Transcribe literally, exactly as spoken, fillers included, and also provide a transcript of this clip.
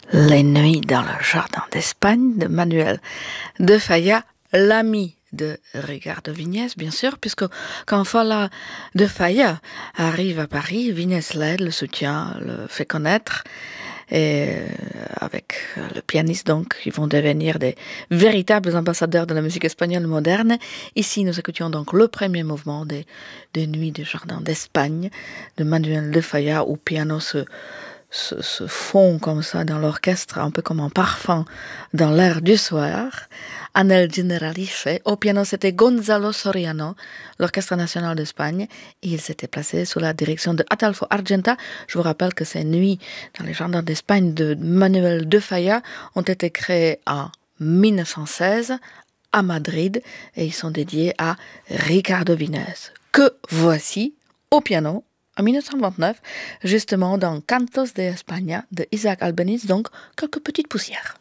Les nuits dans le jardin d'Espagne de Manuel de Falla, l'ami de Ricardo Viñes, bien sûr, puisque quand Falla de Falla arrive à Paris, Viñes l'aide, le soutient, le fait connaître, et avec le pianiste, donc, ils vont devenir des véritables ambassadeurs de la musique espagnole moderne. Ici, nous écoutions donc le premier mouvement des, des Nuits du Jardin d'Espagne de Manuel de Falla, où piano se Se, se fond comme ça dans l'orchestre, un peu comme un parfum dans l'air du soir. Anel Generalife. Au piano, c'était Gonzalo Soriano, l'Orchestre national d'Espagne. Il s'était placé sous la direction de Adolfo Argenta. Je vous rappelle que ces nuits dans les jardins d'Espagne de Manuel de Falla ont été créées en dix-neuf cent seize à Madrid et ils sont dédiés à Ricardo Viñes, que voici au piano en dix-neuf cent vingt-neuf, justement dans Cantos de España de Isaac Albéniz, donc quelques petites poussières.